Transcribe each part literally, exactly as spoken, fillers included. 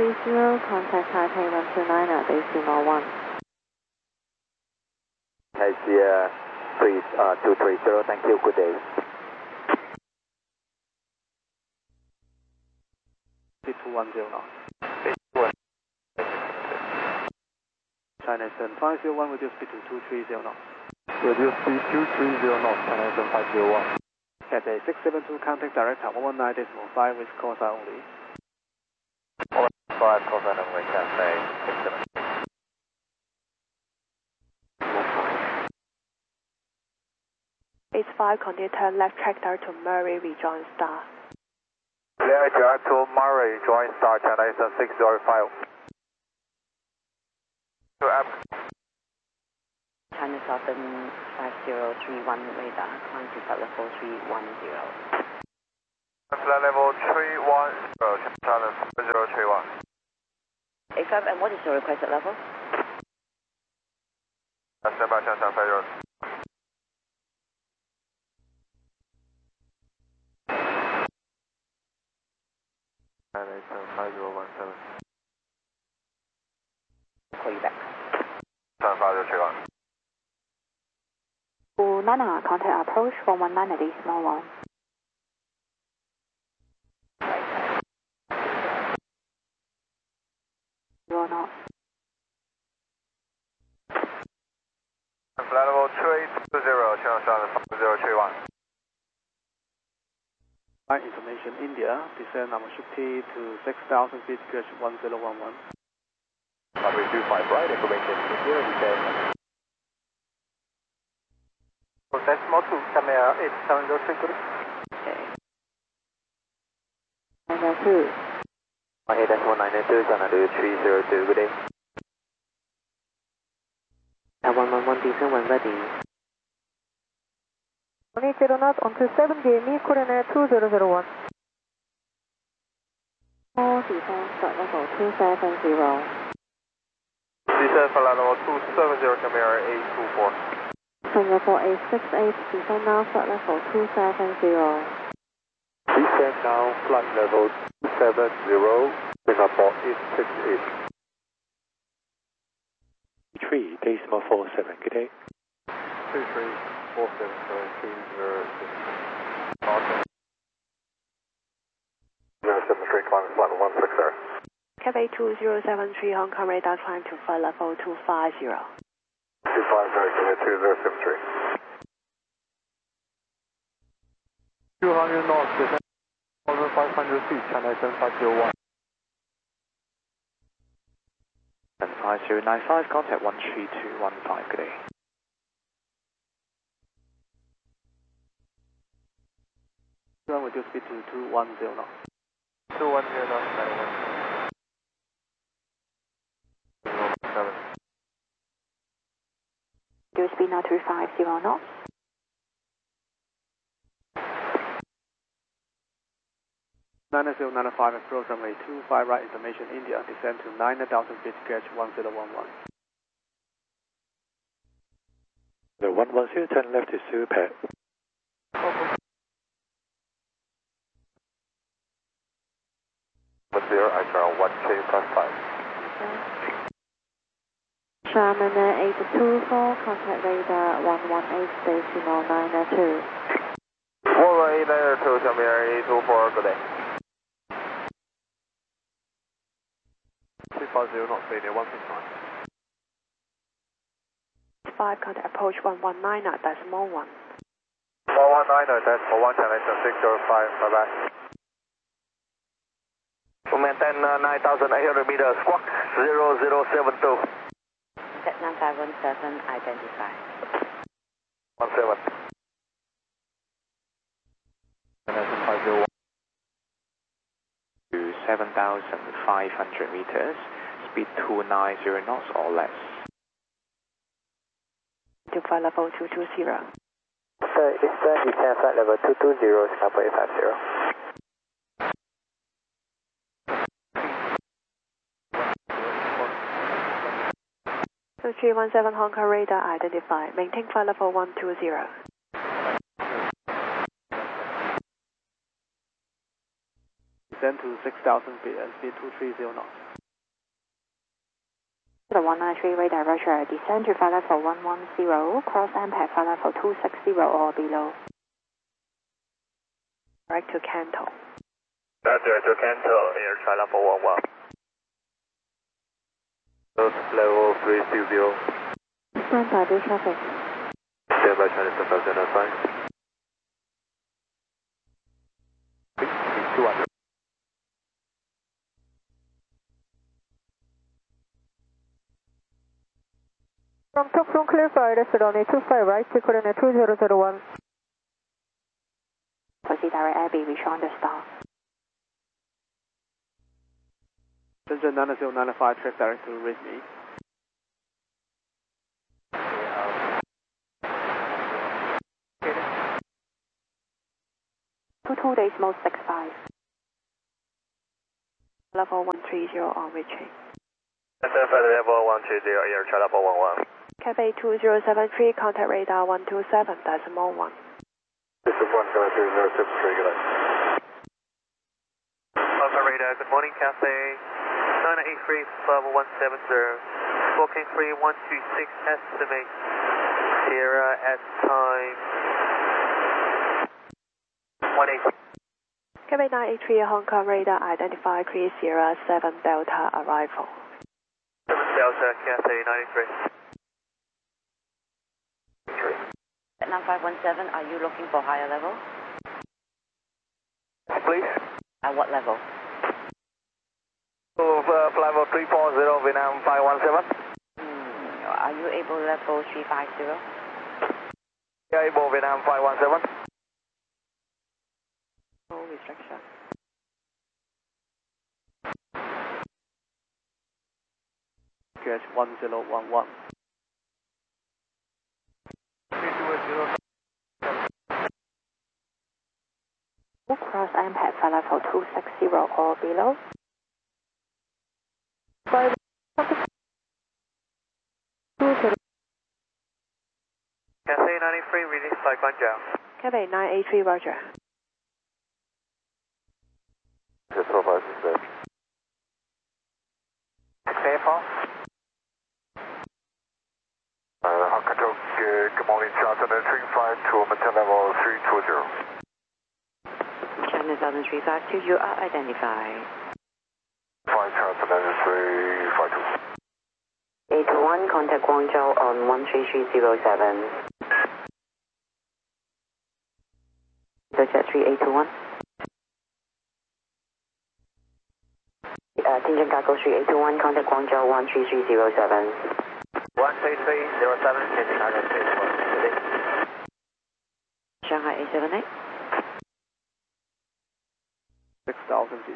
two zero, contact Taipei one two nine at decimal one. Taipei three, uh, two three zero, thank you, good day. Speed two one zero now. China Eastern five zero one, reduce speed to two three zero knots. Reduce speed two three zero knots, China Eastern five zero one. Cathay six seven two, contact direct at one one nine decimal five with call sign only. one one five, call sign only, Cathay six seven two. It's five, continue turn left tractor to Murray, rejoin star. Clear direct to Murray, join star, China Eastern six zero five. To app. China Southern five zero three one radar, climb to flight level three one zero. Flight level three one zero, China five zero three one. A five, and what is your requested level? Stand by, China five zero. China Eastern five zero one seven. Call you back. China five zero three one. Nana, contact approach one one nine at decimal one. Zero knots. Flight level three two zero, China five zero three one. Flight information India, descend Amashukti to six thousand feet, P H one zero one one. Runway two five right, information India, descend. Decimal two, camera eight seven zero three, good. Okay. Nine two. Okay, decimal nine two, China three zero two, good day. At one one one, descend when ready. one eight zero knots on two seven, G M E, coordinate two zero zero one. Four, descend flight level two seven zero. Descend flight level two seven zero, camera eight two four. Singapore eight six eight, descend now flight level two seven zero. Descend now flight level two seven zero, Singapore eight six eight. three, decimal four seven, good day. two three four seven zero two zero six. Awesome. zero seven three, climbing flight one six zero. Cathay two zero seven three, Hong Kong radar, climb to flight level two five zero. two five zero, commit two zero seven three. two hundred knots, descend one thousand five hundred feet, China Eastern five zero one. And five zero nine five, contact one three two one five, good day. Run reduce speed to two one zero knots. two one zero knots, China one. seven. Reduce speed now to five zero knots. nine zero nine five, approach runway two five right, information India, descend to nine thousand feet, P H one zero one one. The one one zero, turn left to Super. Okay. One zero, I turn one K plus five. Sherman eight two four, contact radar one one eight decimal nine two. one one eight nine two, Shamir eight two four, good day. two five zero knots, radio one six nine. five, contact approach one one nine at decimal one. one one nine, decimal one, China six zero five, bye bye. To maintain uh, nine thousand eight hundred meters, squawk zero zero seven two. Set nine five one seven, identify. one seven. five zero one. To seven thousand five hundred meters, speed two nine zero knots or less. To flight level two two zero. Sir, it's uh, descend flight level two two zero, Singapore eight five zero. two three one seven Hong Kong radar, identify. Maintain flight level one two zero. Descend to six thousand feet and speed two three zero knots. The one nine three radar Roger, descend to flight level one one zero, cross impact flight level two six zero or below. Direct to Canton. Direct to Canton, air flight level one one. Level three six zero. Stand by, do traffic. Stand by, China seven five zero five. two hundred. From top from clear flight, runway two five right to coordinate two zero zero one. Proceed direct Abbey, reach on the star. Shenzhen nine zero nine five, track direct to Ridley. Two two days mode six five. Level one three zero on reaching. Level one three zero, air flight level one one. Cafe two zero seven three, contact radar one two seven, decimal one. This is one seven two zero six three, good night. Contact radar, good morning, Cafe nine eight three, level one seven zero. Booking three one two six, estimate Sierra at time one eight. Cafe nine eight three, Hong Kong radar, identify Chris Sierra seven Delta arrival. seven Delta, Cafe nine eight three. nine five one seven, are you looking for higher level? Please. At what level? Uh, level three four zero, Vietnam five one seven. Hmm, are you able level three five zero? Yeah, able Vietnam five one seven. No restriction. Catch one zero one one. Cross impact flight level two six zero or below. Five. Two zero. Cathay ninety-three, release flight Guangzhou. Cafe nine eight three, Roger. Just so far, sir. Careful. Uh, Hong Kong, good, good morning, Charter three five two, maintain level three two zero. China Southern three five two, you are identified. five Charter three five two. eight one, contact Guangzhou on one three three zero seven. Jet three eight two one. Uh, Tianjin Cargo three eight two one, contact Guangzhou one three three zero seven. one three three zero seven, Tianjin Cargo three eight two one. Shanghai eight seven eight. six thousand feet.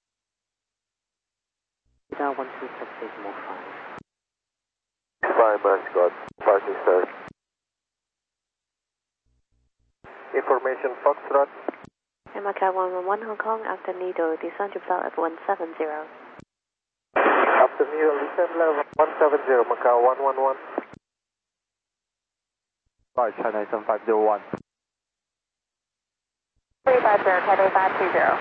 Radar one two six eight more five. Five Mascot, parking sir. Information Foxtrot. Macau one one one, Hong Kong, after Needle, descend to flight level one seven zero. After Needle, descend level one seven zero, Macau one one one. five China seven five zero one. three five zero, Cafe five two zero.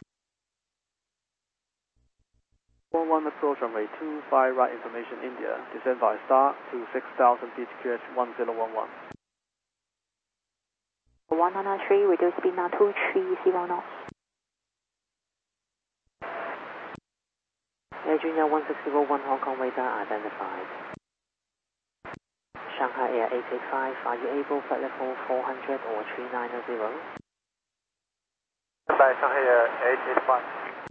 one one approach runway two five right, information India, descend by star to six thousand feet, Q H one zero one one. one nine three, reduce speed now two three zero knots. Air Junior one six zero one, Hong Kong radar identified. Shanghai Air eight eight five, are you able flight level four hundred or three nine zero? By Shanghai Air eight eight five.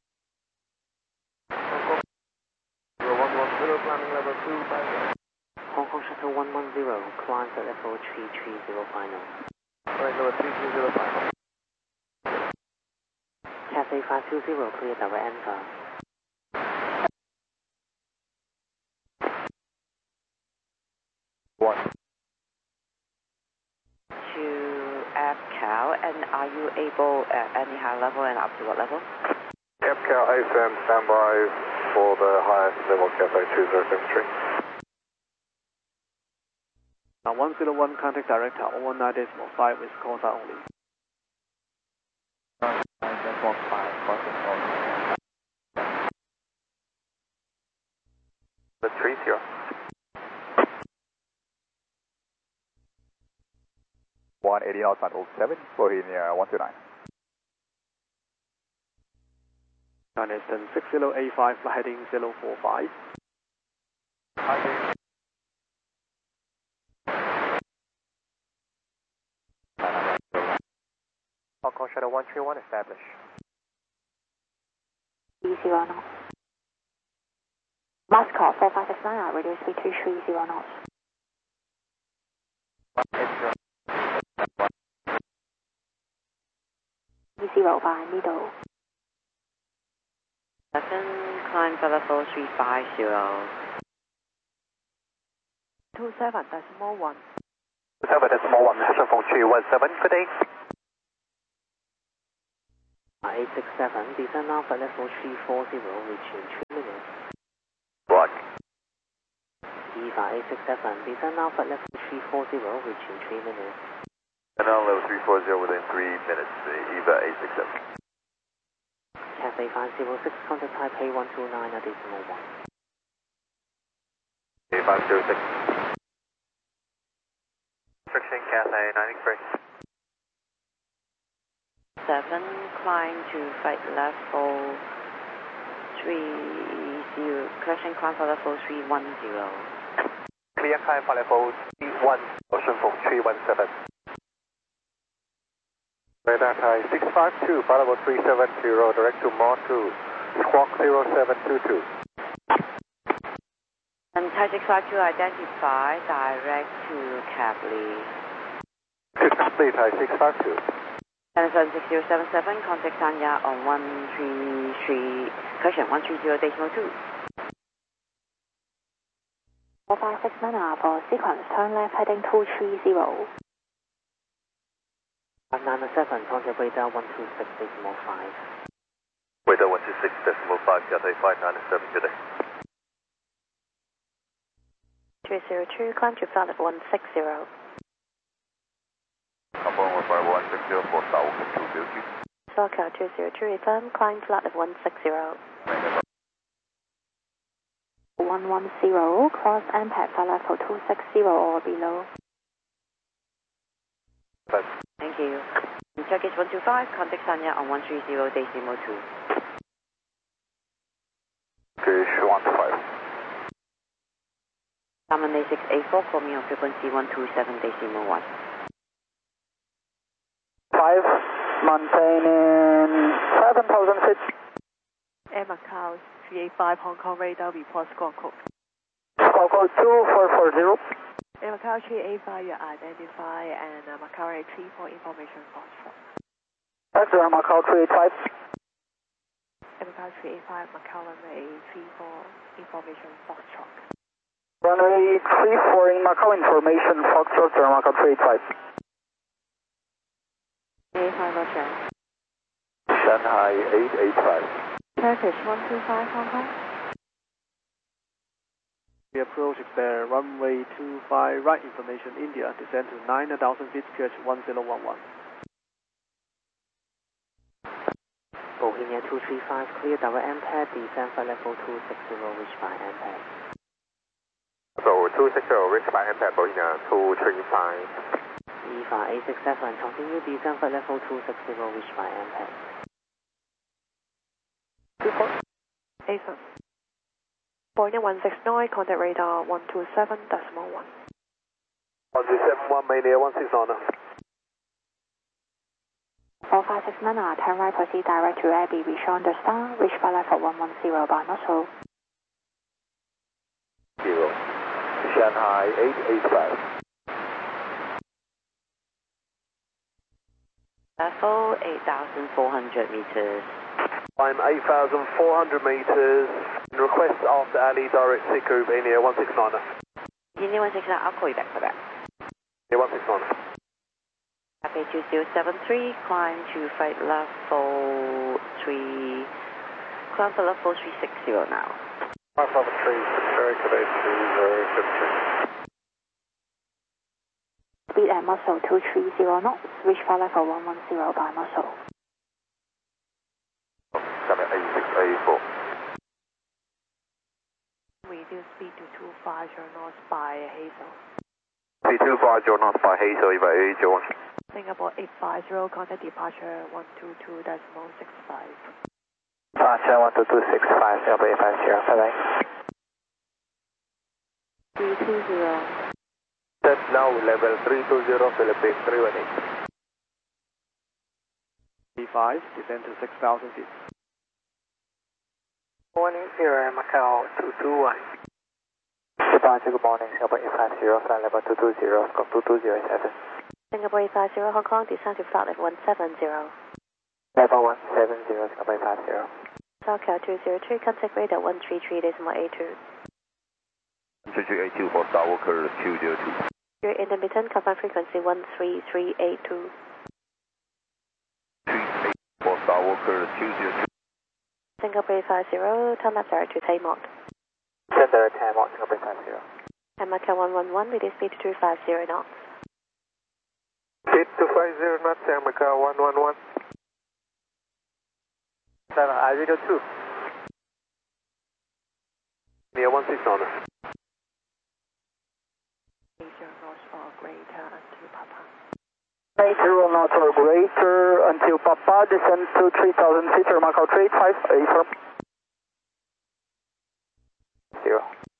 one one zero, climbing level two five. Hong Kong Shuttle one one zero, climb flight level three three zero final. Right, level three three zero five. Cathay five two zero, clear direct answer. One. To F C A L, and are you able at any high level and up to what level? F C A L A S M, standby for the highest level Cafe two zero seven three. Now one zero one, contact direct tower one nine decimal five with calls are only. nine five, The three zero. one eighty outside oh seven, Bohemia one two nine. Nine Eastern six zero eight five, flight heading zero four five. Falcon Shadow one three one, establish. three zero knots. Mascot four five six nine, radio speed two three zero knots. Zero by middle. Seven, climb for level three five zero. two seven decimal one. Seven decimal one, Hassan from three one seven, good day. eight six seven, descend now for level three four zero, reaching three minutes. What? Eva eight six seven, descend now for level three four zero, reaching three minutes. And now level three four zero within three minutes, Eva eight six seven. Cathay five zero six, contact Taipei one two nine, decimal one. five zero six. Friction Cathay ninety-three. Seven, climb to flight level three zero. Correction, climb for level three one zero. Clear climb for level three one, Ocean from three one seven. Radar Thai six five two, level three seven zero, direct to Mach two, squawk zero seven two two. And Thai six five two, identify, direct to Cably. To Cably, Thai six five two. seven seven six zero seven seven, contact Sanya on one three three, correction, one three zero decimal two. four five six nine for sequence, turn left heading two three zero. one nine seven, contact radar one two six decimal five. Radar one two six decimal five, Cathay five nine seven, good day. three zero two, climb to flight level one six zero. Confirm one five one six zero for South two zero two. Circle two zero two, return, climb flight level one six zero. one one zero, cross impact flight level two six zero or below. Thank you. Turkish one two five, contact Sanya on one three zero decimal two. Turkish one two five. Salmon A six eight four, call me on frequency one two seven decimal one. five, maintaining seven thousand feet. Air Macau three eight five, Hong Kong radar, report score code. Score code two four four zero. Air Macau three eight five, you identify, and uh, Macau eight three for information foxtrot. That's Air Macau three eight five. Air Macau three eight five, Macau runway three four, information foxtrot. Runway three four in Macau, information Foxtrot, Air Macau three eight five. eight five, Roger. Shanghai eight eight five. Turkish one two five, Hong Kong. We approach the runway two five right, information India, descend to nine thousand feet, Q H one zero one one. Bohemia two three five, clear double M pad, descend for level two six zero, reach by M pad. So two six zero, reach by M pad, Bohemia two three five. Eva eight six seven, continue descend for level two six zero, reach by M pad. Ethan. Boeing one six nine, contact radar one two seven decimal one. one two seven one, Mania one six nine. four five six nine, turn right, proceed direct to Abbey, reach on the star, reach by level one one zero by muscle. Zero. Shanghai eight eight five. Level eight thousand four hundred meters. I'm eight thousand four hundred meters. Request after Ali, direct Siku, India one six nine. India one six nine, I'll call you back for that. Yeah, one six nine. Cafe two zero seven three, climb to flight level three, climb for level three six zero now. five seven three, very good, eight two zero seven three. Speed at muscle two three zero knots, reach flight level one one zero by muscle. Coming eight six eight four. Wind reduce speed to two five zero knots by Hazel. Speed two five zero knots by Hazel, Evaluate Joe one. Singapore eight five zero, contact departure one two two decimal six five. Departure one two two six five, Singapore eight five zero, bye bye. three two zero. Set now level three two zero, Philippines three one eight. B five, descend to six thousand feet. Morning, Sierra Macau two two one. Departure, good morning, Singapore eight five zero, flight level two two zero, scope two two zero seven. Singapore eight five zero, Hong Kong, descend to flight level one seven zero. Level one seven zero, Singapore eight five zero. SoundCloud two zero two, contact radar one three three decimal eight two. three three eight two for Star Walker two zero two. Your intermittent, confirm frequency one three three eight two. three eight for Star Walker two zero two. Singapore eight five zero, turn left direct to Taymont. Center Taymont, Singapore eight five zero. And Macau one one one, reduce speed to two five zero knots. Speed two five zero knots, and Macau one one one. seven I zero two. Near one six honor. eight zero knots or greater until Papa. eight zero knots or greater until Papa, descend to three thousand feet, Macau three eight five, A firm. Zero.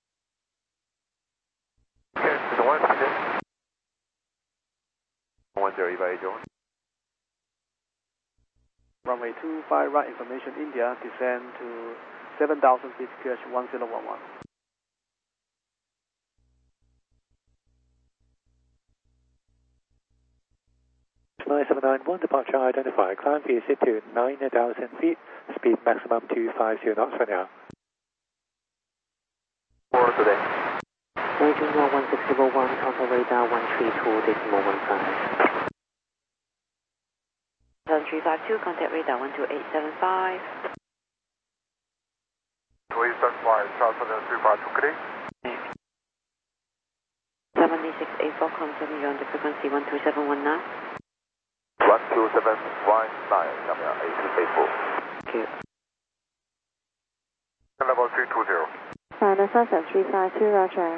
Okay, to the one, one zero, Evaluate Joe one. Runway two five right, information India, descend to seven thousand feet, Q H one zero one one. nine seven nine one, departure identified. Climb V C to nine thousand feet, speed maximum two five zero knots for now. four today. Beijing one six zero one, contact radar one three two decimal one five. one three five two, contact radar one two eight seven five. two eight seven five, South three five two, good day. seventy-six eight four, confirm you're on the frequency one two seven one now. one two seven one nine, Yamia eight two eight four. Thank you. Level three two zero. China Sunset three five two, Roger.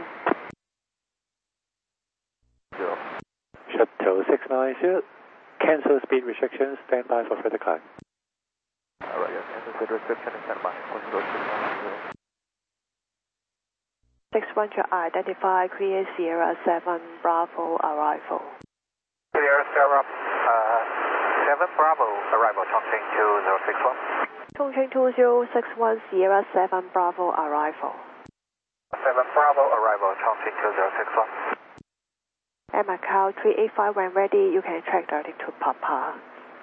Zero. Shuttle six nine zero, cancel speed restrictions, stand by for further climb. Alright, yeah, cancel speed restriction and stand by. one zero six nine zero. six one zero, identify, clear Sierra seven, Bravo, arrival. Clear Sierra uh, seven Bravo, arrival Chongqing two zero six one. Chongqing two zero six one, Sierra seven, Bravo, arrival. seven Bravo, arrival Chongqing two zero six one. And Macau three eight five, when ready, you can track directly to Papa.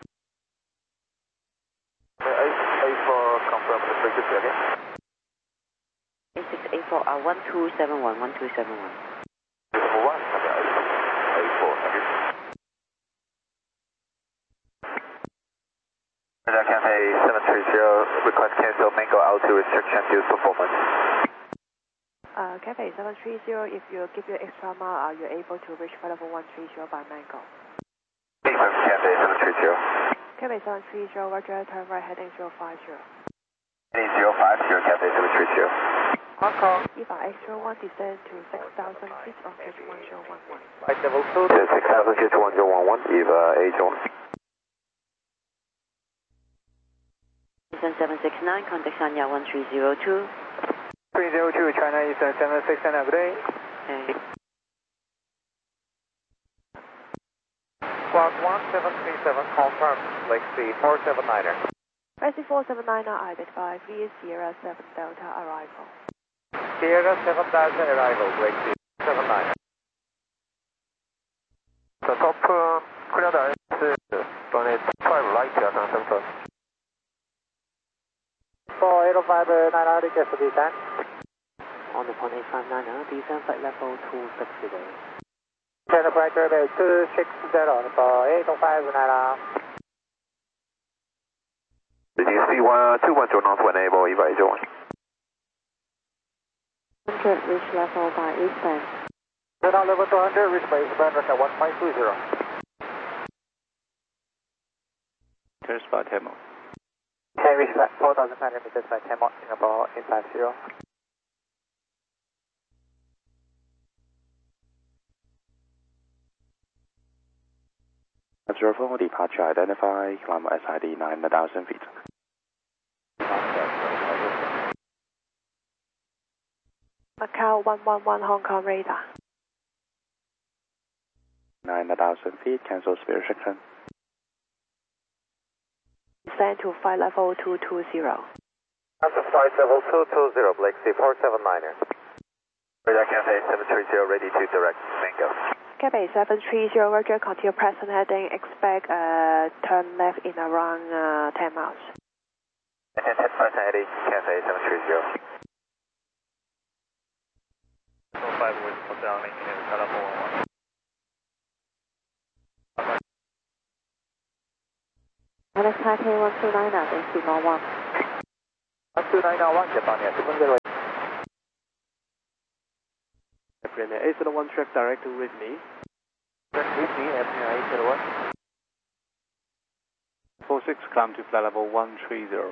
eight eight four, confirm the frequency again. eight six eight four, uh, one two seven one, one two seven one. Number one, eight four, thank you. Radar Cathay seven three zero, request cancel mango altitude restriction due to performance. Uh, Cathay seven three zero, if you give your extra mile, are you able to reach flight level one three zero by Mango? Cathay seven three zero. Cathay seven three zero, Roger, turn right heading zero five zero. Heading zero five zero, Cathay seven three zero. Hong Kong, E V A X zero one, descend to six thousand feet on pitch one zero one one. Flight level two. six thousand feet one zero one one, Eva eight zero one. Eastern seven six nine, contact Sanya one three zero two. three zero two, China Eastern seven six nine, good day. Okay. Squawk one seven three seven, confirm, Lake Speed four seven niner. S C four seven nine, identify, clear Sierra seven, Delta, arrival. Sierra seven Delta, arrival, Lake Speed seven niner. The top, uh, clear the S, runway five right, yeah, seven four eight five nine R, request for descent. On the point eight five nine, descent flight level two six zero. Channel pressure level two six zero, for eight five nine R. Did you see one two one zero knots when able, Eva eight one? one hundred, reach level by eastbound. Radar level two hundred, reach by eastbound, Russia one five two zero. Turn spot demo. Can reach four thousand five hundred meters by Taymont, Singapore eight five zero. zero four, departure identified, climb S I D nine thousand feet. Macau one one one Hong Kong radar. nine thousand feet, cancel speed restriction. Descend to flight level two two zero. Cancel flight level two two zero, Blake C four seven niner. Radar Cathay seven three zero, ready to direct, mango. Cathay seven three zero, Roger, continue present heading, expect uh, turn left in around uh, ten miles. ten present heading, Cathay seven three zero. five with hotel maintenance, telephone one one. Alex Taipei one two nine at Decimal one. one two nine one, Japan, yes, one zero. Premier eight zero one track direct to with me. With me, Premier eight zero one. four six, climb to flight level one three zero.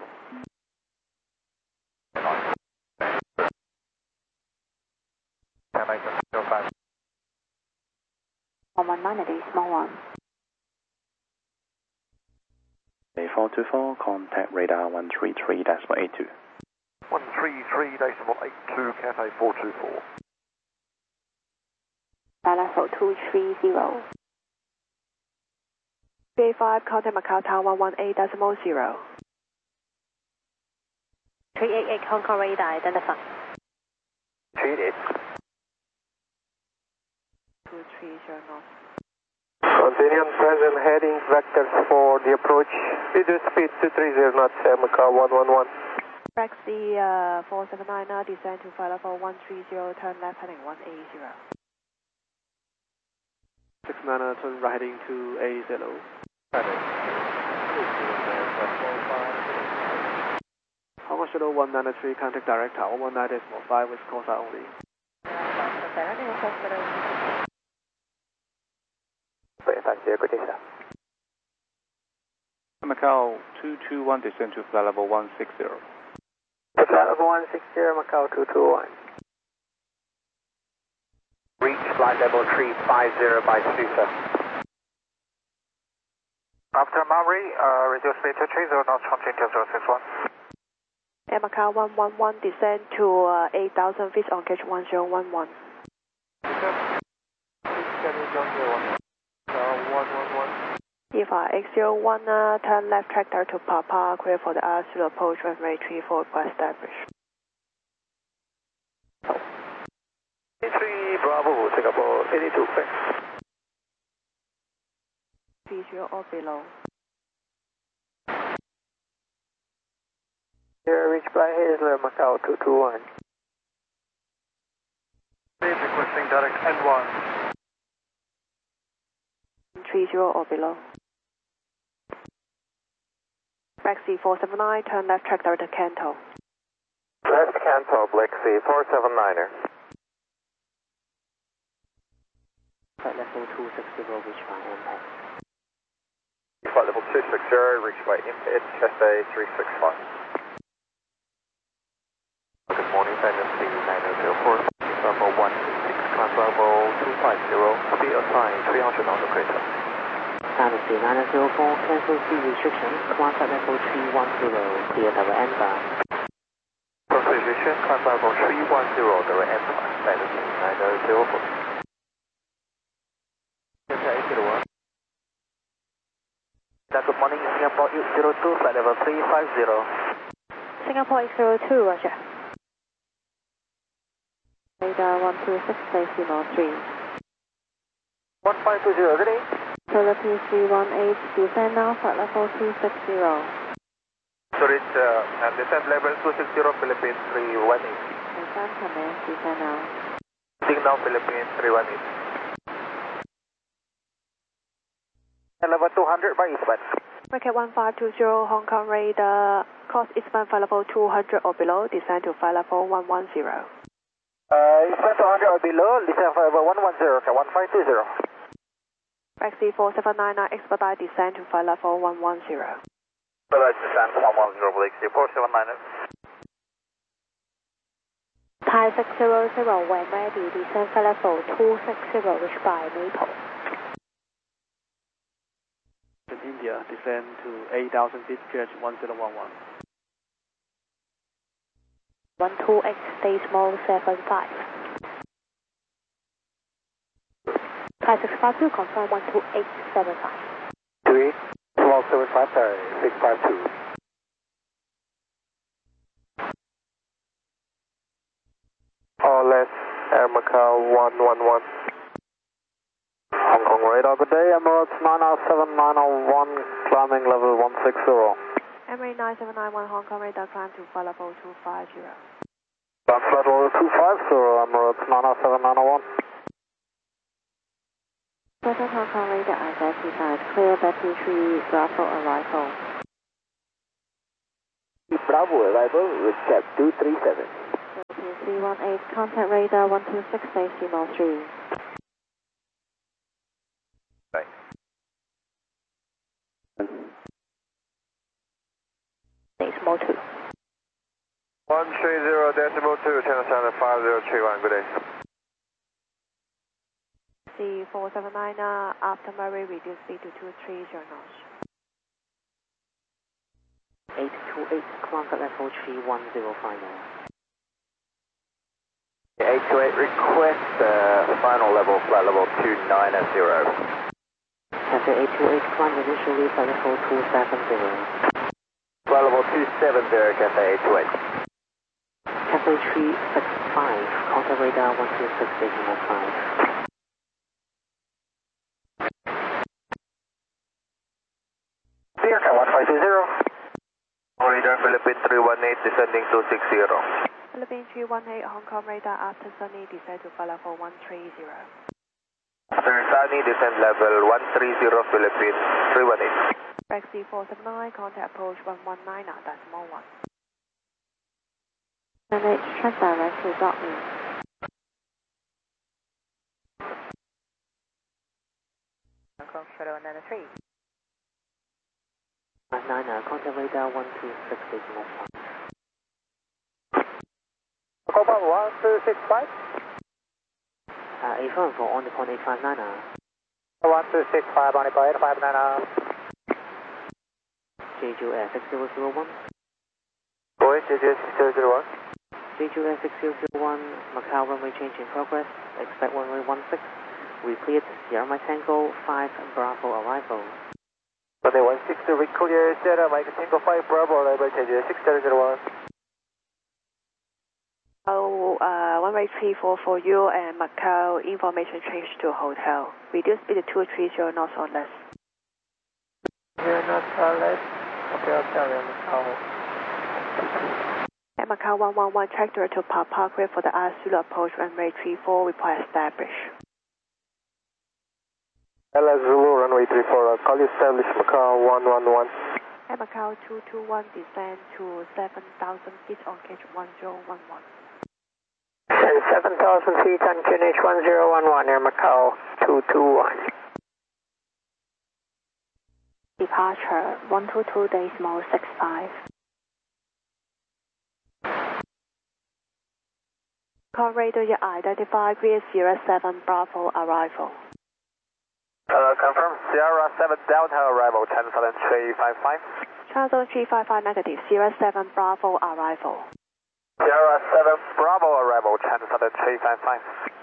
one one nine at Decimal one. A four two four, contact radar one three three decimal eight two. one three three decimal eight two, Cathay four two four. Flight level two three zero. B A five, contact Macau Tower one one eight decimal zero. three eight eight Hong Kong radar, identify. three eight. two three zero north. Continue on present heading vectors for the approach. Reduce speed two three zero knots, Macau one one one. Taxi uh, four seven nine, descend to flight level one three zero, turn left heading one eight zero. six niner, turn right heading to eight zero. Hong Kong Shuttle one nine three, contact direct tower one one nine decimal five with call sign only. Macau two two one, descend to flight level one six zero. Flight level one six zero, Macau two two one. Reach flight level three five zero by three seven. After Maori, uh, reduce speed to three zero knots, continue zero six one. Air Macau one one one, descend to uh, eight thousand feet on gauge one zero one one. If I X zero one, uh, turn left tractor to Papa, clear for the R zero approach, runway three four, established. three Bravo, Singapore, eighty-two, thanks. three zero or below. Here, reach by Hazler, Macau two two one. Please requesting direct N one. three zero or below. Taxi four seven nine, turn left tractor to Kanto. Left Kanto, Black C four seven niner. Flight level two six zero, reach by impact. Flight level two six zero, reach by impact, Cathay three six five. Good morning, Dynasty nine zero four, level one six, climb level two five zero, speed assigned three hundred on the crater. Dynasty nine zero four, cancel speed restriction, climb flight level three one zero, clear double end bar. Precision, climb level three one zero, double end bar, Dynasty nine zero four. Good morning, Singapore eight zero two, flight level three five zero. Singapore eight zero two, roger. Radar one two six, decimal three. one five two zero, ready? Philippines three one eight, descend now, flight level two six zero. So reach uh, descent level two six zero, Philippines three one eight. Descend, commence, descend now. Signal Philippines three one eight. Level two hundred by eastbound. Market one five two zero, Hong Kong radar, course eastbound flight level two hundred or below, descend to flight level one one zero. Uh, eastbound two hundred or below, descend flight level one one zero, okay, one five two zero. Taxi four seven nine, expedite descend to flight level one one zero. Expedite descend one one zero, Blake C four seven nine. Thai six zero zero, when ready, descend flight level two six zero, reach by Maple. India, descend to eight thousand feet, Q H one zero one one. one two eight, stay small seven five. Thai six five two, confirm one two eight seven five. two eight, small seven five, sorry, six five two. All less, Air Macau one one one. Hong Kong radar, good day, Emirates nine oh seven nine oh one, climbing level one six zero. Emirates nine seven nine one, Hong Kong radar, climb to flight level two five zero. Flight level two five zero, Emirates nine oh seven nine oh one. Present Hong Kong radar identified, clear battery three, Bravo arrival. Bravo arrival with cap two three seven. three one eight, contact radar one two six, decimal three. Right. Decimal two. one three zero decimal two, channel center five zero three one, good day. C four seven nine, uh, after Murray, reduce speed to two three zero knots. eight two eight, climb at level three one zero final. eight two eight, request uh, final level, flight level two nine zero. Cathay eight two eight, climb initially at level two seven zero. Flight level two seven zero, Cathay eight two eight. Cathay three six five, contact radar one two six decimal five. Clear, one five two zero. Radar Philippine three one eight, descending two six zero. Philippine three one eight, Hong Kong radar, after Sunny, descend to flight level one three zero. After Sunny, descend level one three zero, Philippine three one eight. Break C four seven nine, contact approach one one nine, uh, decimal one. And it's track direct to Dortmund. Hong Kong Shadow nine three. nine, uh, contact radar one two six decimal five. Copa one two six five. Uh, affirm for on the point eight five nine. Uh. one two six five, on the point eight five nine. J J Air six zero zero one. Go ahead, J J six zero zero one. J J Air six zero zero one, Macau runway change in progress. Expect runway one six. We cleared Sierra Mike Tango five Bravo arrival. Runway one six, we clear Sierra Mike Tango five Bravo arrival, J J six zero zero one. Oh, uh, one way three four for you and Macau information change to hotel. Reduce speed to two three zero knots or less. Here, not uh, less. Okay, I'll tell you, Macau. At Macau one one one, tractor to Papa, clear for the Azul approach, runway three four, report established. L S Zulu, runway three four, call you established, Macau one one one. At Macau two two one, descend to seven thousand feet on K H one zero one one. seven thousand feet on Q N H one zero one one, Air Macau two two one. Departure one two two decimal six five. Call radar, you identify clear Sierra seven Bravo arrival. Uh, confirm Sierra seven Delta arrival, channel three five five. Channel three five five negative, Sierra seven Bravo arrival. Sierra seven Bravo arrival, channel three five five.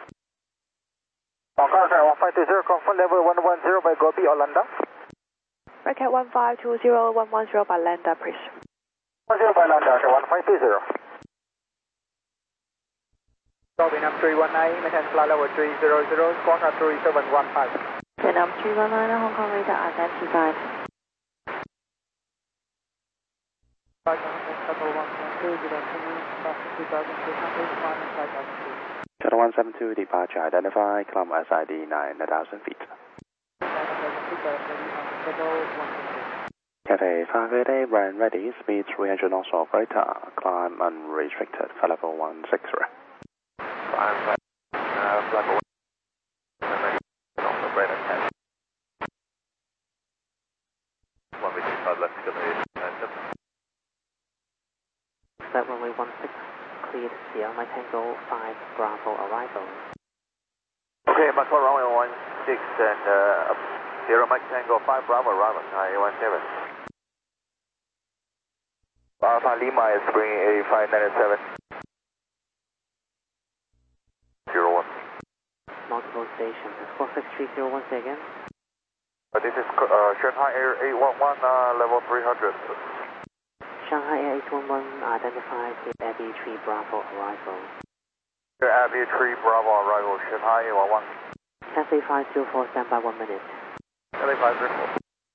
Hong Kong, sir, one five two zero, confirm level one one zero by Gobi, Orlando. Record one five two zero one one zero by Landa, please. one zero by Orlando, sir, one five two zero. Gobi, number three one nine, maintain flight level three zero zero, contact three seven one five. Vietnam three one nine, Hong Kong radar identified. Shuttle one seven two, departure identified, climb S I D nine thousand feet. Cathay five eight eight, ran ready, speed three hundred knots operator, climb unrestricted, flight level one six zero. Climb, uh, flight level one ready, operator ten. one we just left to the momentum. Expect runway one six, cleared Sierra Mike Tango five Bravo arrival. Okay, Macau runway one six and uh, Sierra Mike Tango five Bravo arrival, Shanghai A one seven. Alpha Lima is bringing eighty-five ninety-seven. zero one. Multiple stations. four six three zero one, say again. Uh, this is uh, Shanghai Air eight one one, uh, level three hundred. Shanghai Air eight one one identified with Abbey three Bravo arrival. Abbey three Bravo arrival, Shanghai eight one one. Cathay five zero four, stand by one minute. Cathay five zero four.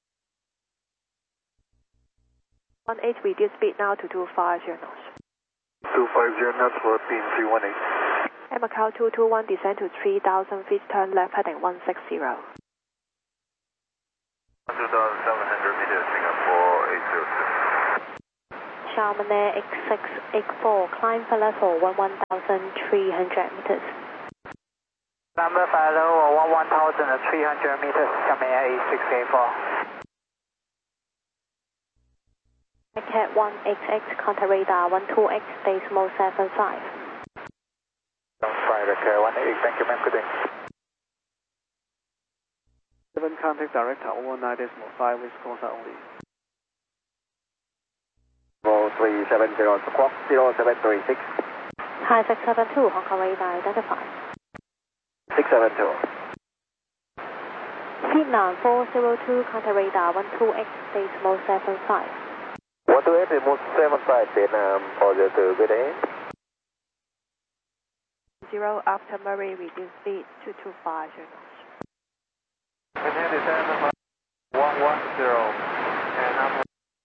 one eight, reduce speed now to two five zero knots. two five zero knots for beam three one eight. Air Macau two two one, descend to three thousand feet, turn left heading one six zero. two thousand seven hundred meters, Singapore eight zero six. Charman Air X six X four, climb for level one thousand three hundred meters. Number five level one thousand three hundred meters, Charman Air eight six eight four. Cat one X X, contact radar one two X, decimal seven five. Don't fire the Cat one X, thank you ma'am, good day. seven contact director over nine decimal five with course only. Roll three seven zero, squawk zero seven three six. Hi six seven two, Hong Kong radar identified. six seven two. Vietnam four zero two, contact radar one two X, decimal seven five. one two X, decimal seven five, Vietnam four zero two, good day. Zero after Murray, reduce speed to two five zero knots. Maintain descent one one zero. And I'm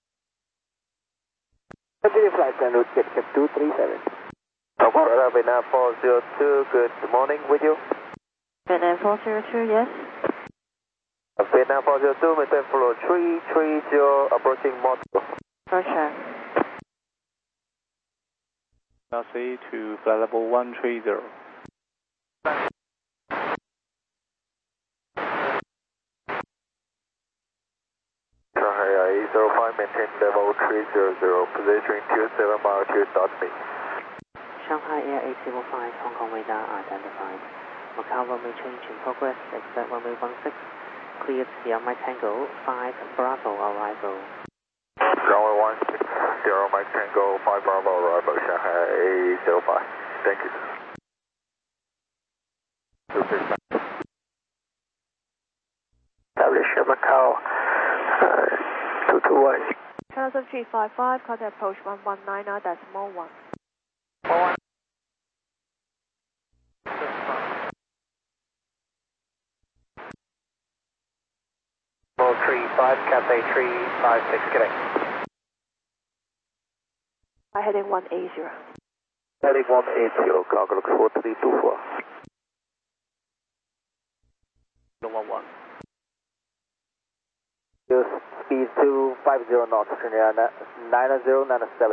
Continue flight plan route get two three seven. Radar Vietnam four zero two, good morning with you. Vietnam four zero two, yes. Vietnam four zero two, maintain flow three three zero, approaching Moscow. Roger. Taxi to flight level one three zero. Shanghai eight zero five, maintain level three zero zero, positioning two seven mile to dot me. Shanghai Air eight zero five, Hong Kong radar identified. Macau runway change in progress, expect runway one six. Cleared Sierra Mike Tango five Bravo arrival. Runway one six, Sierra Mike Tango five Bravo arrival, Shanghai eight zero five. Thank you. Establish Macau uh, two two one. Transit three five five, contact approach one one nine decimal one. one. three five, Cathay three five six, correct. I heading one eight zero. Heading one eight zero, cargo looks four three two four. one one. Use speed two five zero knots, nine zero nine seven.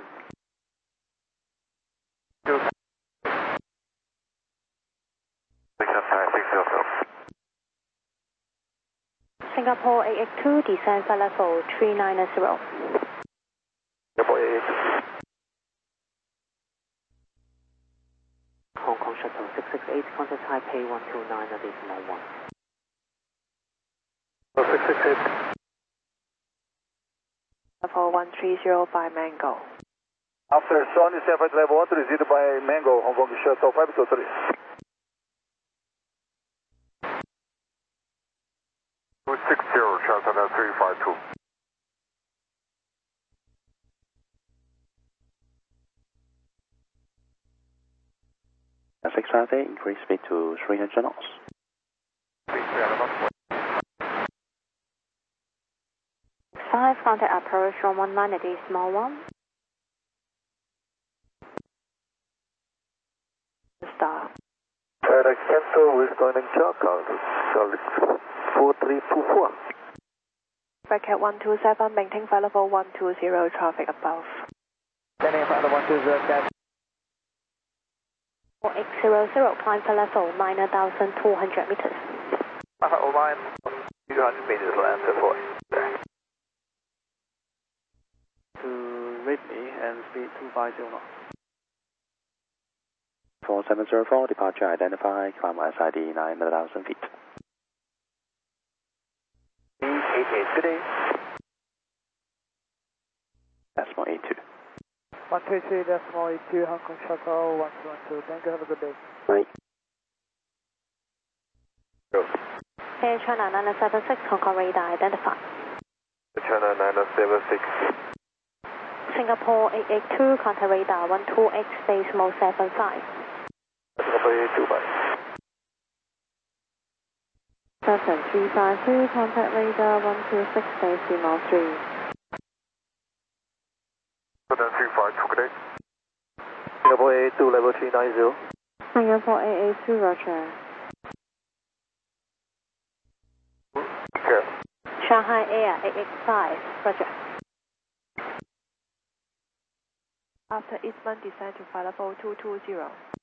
Singapore eight eight two, descend for level three nine zero. Singapore eight eight two. Hong Kong Shuttle six six eight, contact Taipei one two nine decimal one. six six eight. Level one three zero by Mango. After Sony seven level one three zero by Mango, Hong Kong Shuttle five two three. six zero, Shuttle three five two. six five eight, increase speed to three hundred knots. five, contact approach one one nine decimal one. Star. FedEx cancel, we're going in Charcoal, Charlie four three two four. Bracket one two seven, maintain flight level one two zero, traffic above. Standing flight level one two zero, catch. four X zero zero, climb for level nine thousand two hundred meters. Uh, line two hundred meters land to four. To Ridley and speed two five zero knots. four seven zero four, departure identified, climb S I D nine thousand feet. eight, good day. Decimal eight two. one two three decimal eight two, Hong Kong Shuttle one two one two. Thank you, have a good day. Right. Go. Air China nine seven six, Hong Kong radar identified. China nine seven six. Singapore eight eight two, contact radar one two X decimal seven five. Singapore eight eight two, bye. seven three five two, contact radar one two six decimal three. seven three five two, good day. Singapore eight eight two, level three nine zero. Singapore eight eight two, roger. Sure. Shanghai Air eight eight five, roger. After Eastman, descend to flight level two two zero.